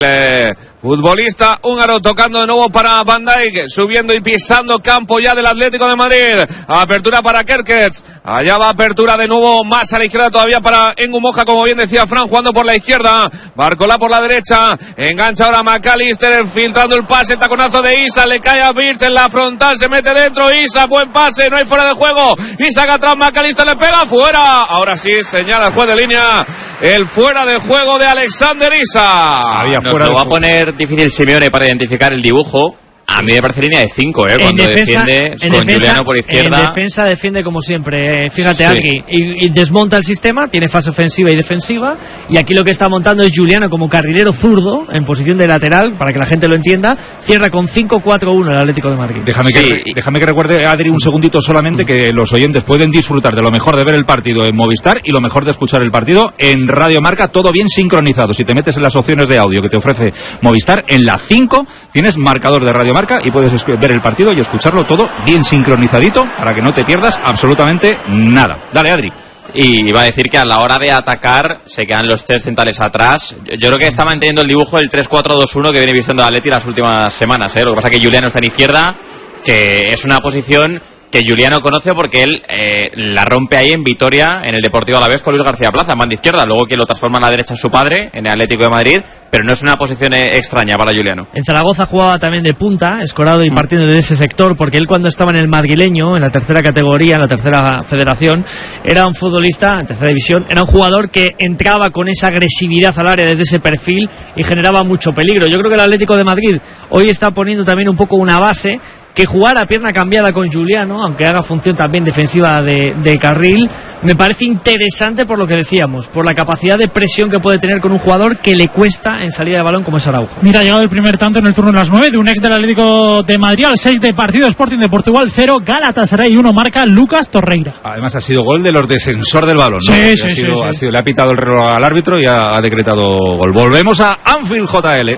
Futbolista húngaro tocando de nuevo para Van Dijk, subiendo y pisando campo ya del Atlético de Madrid. Apertura para Kerkez, allá va apertura de nuevo más a la izquierda todavía para Engumoja, como bien decía Fran, jugando por la izquierda. Barcola por la derecha, engancha ahora McAllister, filtrando el pase, el taconazo de Isa, le cae a Birch en la frontal, se mete dentro Isa, buen pase, no hay fuera de juego. Isa que atrás, McAllister le pega, fuera. Ahora sí, señala el juez de línea, el fuera de juego de Alexander Isa. Nos lo va a poner difícil Simeone para identificar el dibujo. A mí me parece línea de 5, cuando defiende con Juliano por izquierda. En defensa defiende como siempre, fíjate, sí. Aquí y desmonta el sistema, tiene fase ofensiva y defensiva, y aquí lo que está montando es Juliano como carrilero zurdo en posición de lateral, para que la gente lo entienda. Cierra con 5-4-1 el Atlético de Madrid. Déjame que recuerde, Adri, un segundito solamente, que los oyentes pueden disfrutar de lo mejor de ver el partido en Movistar y lo mejor de escuchar el partido en Radio Marca, todo bien sincronizado. Si te metes en las opciones de audio que te ofrece Movistar, en la 5 tienes marcador de Radio Marca y puedes ver el partido y escucharlo todo bien sincronizadito para que no te pierdas absolutamente nada. Dale, Adri. Y iba a decir que a la hora de atacar se quedan los tres centrales atrás. Yo creo que está manteniendo el dibujo del 3-4-2-1 que viene vistiendo el Atleti las últimas semanas. Lo que pasa es que Juliano está en izquierda, que es una posición que Juliano conoce porque él la rompe ahí en Vitoria, en el Deportivo Alavés, con Luis García Plaza, en banda izquierda. Luego quien lo transforma a la derecha es su padre, en el Atlético de Madrid, pero no es una posición extraña para Juliano. En Zaragoza jugaba también de punta, escorado y partiendo de ese sector, porque él cuando estaba en el madrileño, en la tercera categoría, en la tercera federación, era un futbolista, en tercera división, era un jugador que entraba con esa agresividad al área desde ese perfil y generaba mucho peligro. Yo creo que el Atlético de Madrid hoy está poniendo también un poco una base, que jugar a pierna cambiada con Juliano, aunque haga función también defensiva de carril, me parece interesante por lo que decíamos, por la capacidad de presión que puede tener con un jugador que le cuesta en salida de balón como es Araujo. Mira, ha llegado el primer tanto en el turno de las 9 de un ex del Atlético de Madrid al 6 de partido. Sporting de Portugal 0, Galatasaray 1, marca Lucas Torreira. Además ha sido gol de los defensor del balón, ¿no? Sí. Le ha pitado el reloj al árbitro y ha decretado gol. Volvemos a Anfield, JL.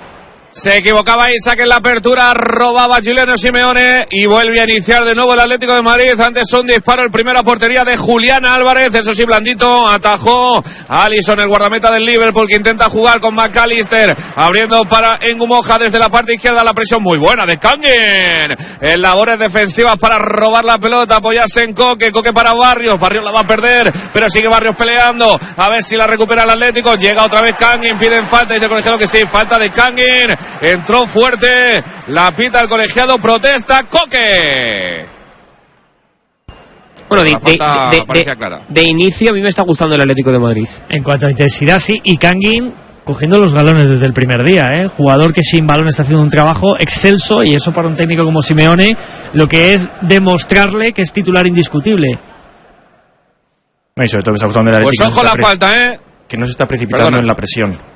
Se equivocaba Isaac en la apertura, robaba Juliano Simeone y vuelve a iniciar de nuevo el Atlético de Madrid. Antes un disparo, el primero a portería de Julián Álvarez, eso sí, blandito, atajó Alisson, el guardameta del Liverpool, que intenta jugar con McAllister, abriendo para Engumoja desde la parte izquierda, la presión muy buena de Kangin, en labores defensivas para robar la pelota, apoyarse en Coque para Barrios la va a perder, pero sigue Barrios peleando, a ver si la recupera el Atlético, llega otra vez Kangin, piden falta, dice el colegiado que sí, falta de Kangin. Entró fuerte, la pita el colegiado, protesta Coque. Bueno, de inicio a mí me está gustando el Atlético de Madrid. En cuanto a intensidad, sí, y Kangin cogiendo los galones desde el primer día, jugador que sin balón está haciendo un trabajo excelso, y eso para un técnico como Simeone lo que es demostrarle que es titular indiscutible. No, y sobre todo me está gustando el Atlético. Pues ojo la falta, que no se está precipitando en la presión.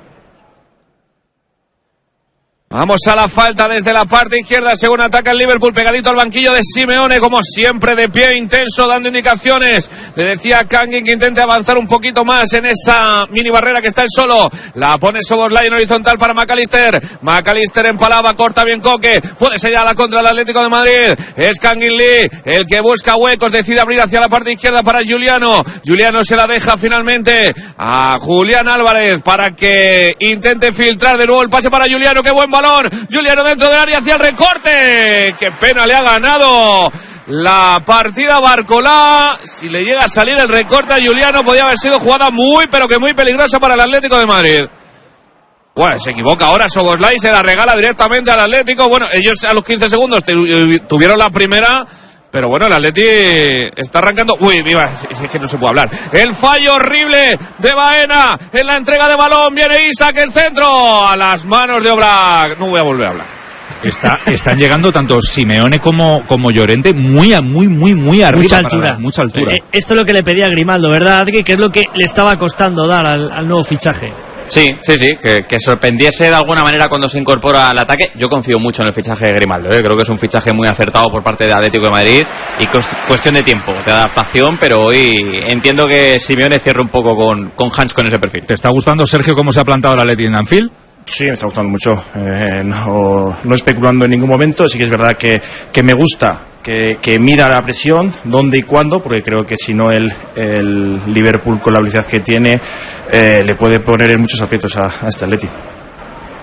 Vamos a la falta desde la parte izquierda, según ataca el Liverpool, pegadito al banquillo de Simeone, como siempre de pie, intenso, dando indicaciones. Le decía a Kangin que intente avanzar un poquito más en esa mini barrera que está él solo. La pone Szoboszlai en horizontal para McAllister. McAllister empalaba, corta bien Coque. Puede ser ya la contra del Atlético de Madrid. Es Kangin Lee el que busca huecos, decide abrir hacia la parte izquierda para Juliano. Juliano se la deja finalmente a Julián Álvarez para que intente filtrar de nuevo el pase para Juliano. ¡Qué buen balón! Juliano dentro del área hacia el recorte. ¡Qué pena le ha ganado la partida Barcola! Si le llega a salir el recorte a Juliano, podía haber sido jugada muy, pero que muy peligrosa para el Atlético de Madrid. Bueno, se equivoca ahora Szoboszlai, se la regala directamente al Atlético. Bueno, ellos a los 15 segundos tuvieron la primera, pero bueno, el Atleti está arrancando. Uy, mira, es que no se puede hablar. El fallo horrible de Baena en la entrega de balón. Viene Isaac, el centro a las manos de Oblak. No voy a volver a hablar. Están llegando tanto Simeone como Llorente muy arriba. Mucha altura. Esto es lo que le pedía a Grimaldo, ¿verdad, Adri? Que es lo que le estaba costando dar al nuevo fichaje. Sí, que sorprendiese de alguna manera cuando se incorpora al ataque. Yo confío mucho en el fichaje de Grimaldo, creo que es un fichaje muy acertado por parte de Atlético de Madrid y cuestión de tiempo, de adaptación, pero hoy entiendo que Simeone cierra un poco con Hans con ese perfil. ¿Te está gustando, Sergio, cómo se ha plantado el Atleti en Anfield? Sí, me está gustando mucho, no especulando en ningún momento. Sí que es verdad que me gusta que mida la presión, dónde y cuándo, porque creo que si no el Liverpool con la velocidad que tiene le puede poner en muchos aprietos a este Atleti.